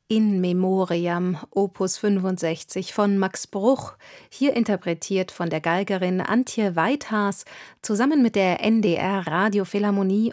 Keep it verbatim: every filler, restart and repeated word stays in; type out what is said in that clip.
In Memoriam, Opus fünfundsechzig von Max Bruch, hier interpretiert von der Geigerin Antje Weithaas zusammen mit der N D R Radiophilharmonie